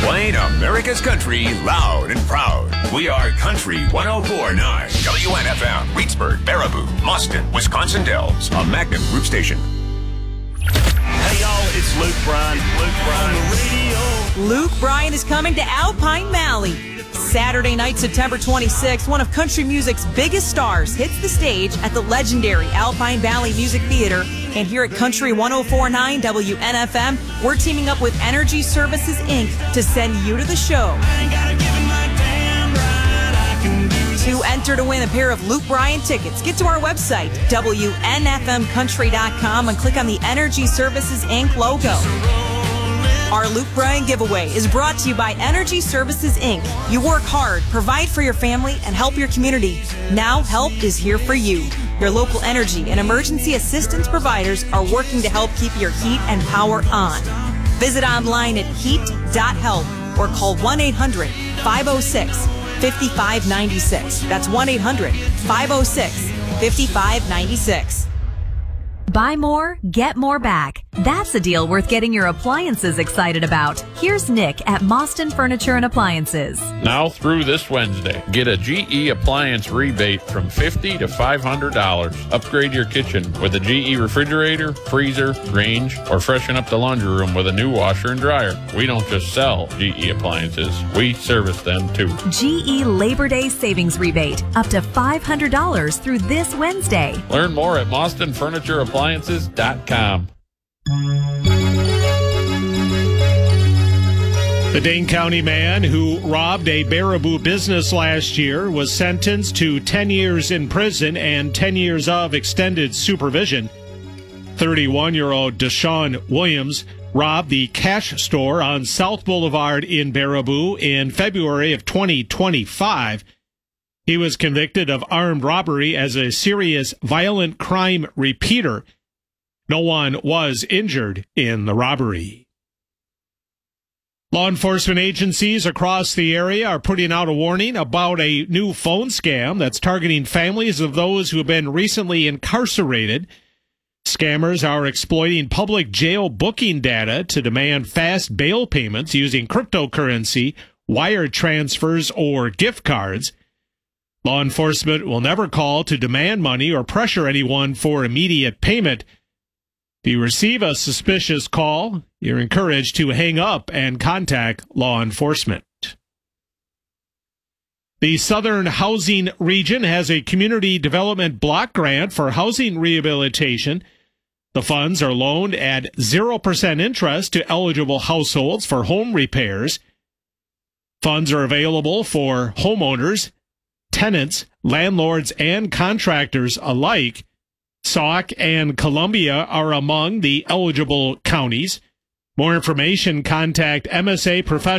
Playing America's country loud and proud. We are Country 104.9 WNFM, Reedsburg, Baraboo, Mustin, Wisconsin Dells, a Magnum Group station. Hey y'all, it's Luke Bryan. On the radio. Luke Bryan is coming to Alpine Valley. Saturday night, September 26th, one of country music's biggest stars hits the stage at the legendary Alpine Valley Music Theater. And here at Country 104.9 WNFM, we're teaming up with Energy Services, Inc. to send you to the show. To enter to win a pair of Luke Bryan tickets, get to our website, WNFMcountry.com, and click on the Energy Services, Inc. logo. Our Luke Bryan giveaway is brought to you by Energy Services, Inc. You work hard, provide for your family, and help your community. Now, help is here for you. Your local energy and emergency assistance providers are working to help keep your heat and power on. Visit online at heat.help or call 1-800-506-5596. That's 1-800-506-5596. Buy more, get more back. That's a deal worth getting your appliances excited about. Here's Nick at Mostyn Furniture and Appliances. Now through this Wednesday, get a GE appliance rebate from $50 to $500. Upgrade your kitchen with a GE refrigerator, freezer, range, or freshen up the laundry room with a new washer and dryer. We don't just sell GE appliances, we service them too. GE Labor Day Savings Rebate, up to $500 through this Wednesday. Learn more at MostynFurnitureAppliances.com. The Dane County man who robbed a Baraboo business last year was sentenced to 10 years in prison and 10 years of extended supervision. 31-year-old Deshaun Williams robbed the cash store on South Boulevard in Baraboo in February of 2025. He was convicted of armed robbery as a serious violent crime repeater. No one was injured in the robbery. Law enforcement agencies across the area are putting out a warning about a new phone scam that's targeting families of those who have been recently incarcerated. Scammers are exploiting public jail booking data to demand fast bail payments using cryptocurrency, wire transfers, or gift cards. Law enforcement will never call to demand money or pressure anyone for immediate payment. If you receive a suspicious call, you're encouraged to hang up and contact law enforcement. The Southern Housing Region has a community development block grant for housing rehabilitation. The funds are loaned at 0% interest to eligible households for home repairs. Funds are available for homeowners, tenants, landlords, and contractors alike. Sauk and Columbia are among the eligible counties. More information, contact MSA Professional